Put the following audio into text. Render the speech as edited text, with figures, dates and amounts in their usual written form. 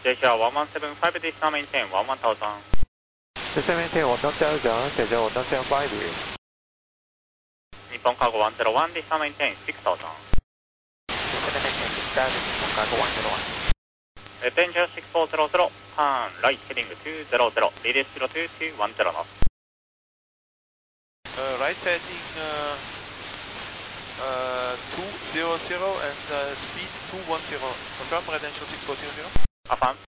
JCR 1175 this now maintain 11000. This maintain 11000, JCR 11050. Nippon Cargo 101 this now maintain 6000. This maintain 6000, Nippon Cargo 101. Danger 6400, turn right heading 200, radius 02 to 10 knots. Right heading 200 and speed 210. Confirm, Residential 6400. Affirm.